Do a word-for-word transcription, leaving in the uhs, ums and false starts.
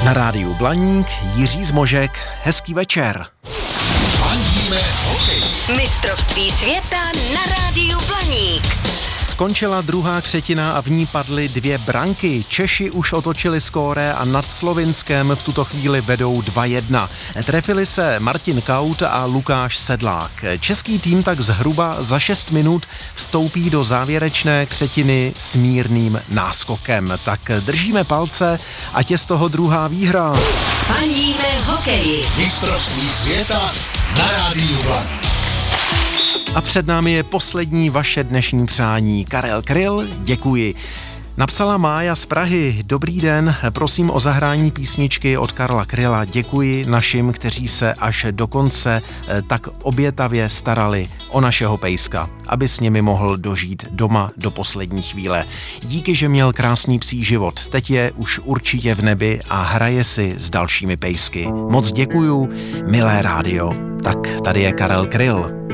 Na rádiu Blaník Jiří Zmožek, hezký večer. Fandíme hokej. Mistrovství světa na rádiu Blaník. Skončila druhá třetina a v ní padly dvě branky. Češi už otočili skóre a nad Slovinskem v tuto chvíli vedou dva jedna. Trefili se Martin Kaut a Lukáš Sedlák. Český tým tak zhruba za šest minut vstoupí do závěrečné třetiny s mírným náskokem. Tak držíme palce, ať je z toho druhá výhra. Fandíme hokeji. Mistrovství světa na rádiu Blaník. A před námi je poslední vaše dnešní přání. Karel Kryl, děkuji. Napsala Mája z Prahy. Dobrý den, prosím o zahrání písničky od Karla Kryla. Děkuji našim, kteří se až do konce tak obětavě starali o našeho pejska, aby s nimi mohl dožít doma do poslední chvíle. Díky, že měl krásný psí život. Teď je už určitě v nebi a hraje si s dalšími pejsky. Moc děkuju, milé rádio. Tak tady je Karel Kryl.